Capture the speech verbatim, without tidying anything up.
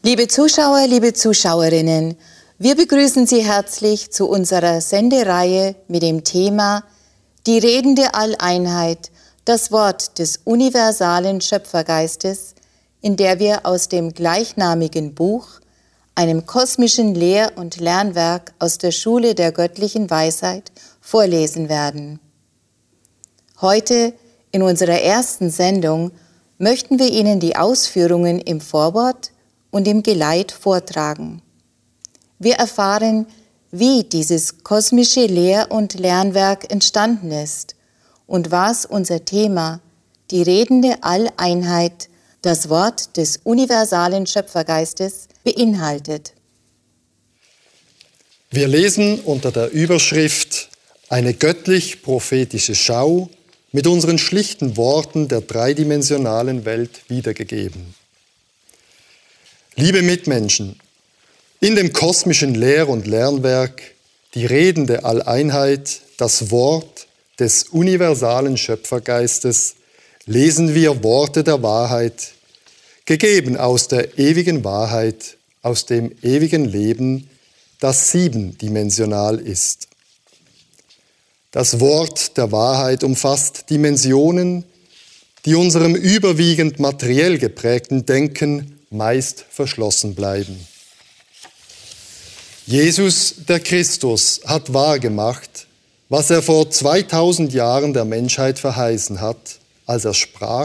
Liebe Zuschauer, liebe Zuschauerinnen, wir begrüßen Sie herzlich zu unserer Sendereihe mit dem Thema Die redende Alleinheit, das Wort des universalen Schöpfergeistes, in der wir aus dem gleichnamigen Buch, einem kosmischen Lehr- und Lernwerk aus der Schule der göttlichen Weisheit, vorlesen werden. Heute, in unserer ersten Sendung, möchten wir Ihnen die Ausführungen im Vorwort und im Geleit vortragen. Wir erfahren, wie dieses kosmische Lehr- und Lernwerk entstanden ist und was unser Thema, die redende Alleinheit, das Wort des universalen Schöpfergeistes, beinhaltet. Wir lesen unter der Überschrift Eine göttlich-prophetische Schau mit unseren schlichten Worten der dreidimensionalen Welt wiedergegeben. Liebe Mitmenschen, in dem kosmischen Lehr- und Lernwerk, die redende Alleinheit, das Wort des universalen Schöpfergeistes, lesen wir Worte der Wahrheit, gegeben aus der ewigen Wahrheit, aus dem ewigen Leben, das siebendimensional ist. Das Wort der Wahrheit umfasst Dimensionen, die unserem überwiegend materiell geprägten Denken meist verschlossen bleiben. Jesus, der Christus, hat wahrgemacht, was er vor zweitausend Jahren der Menschheit verheißen hat, als er sprach: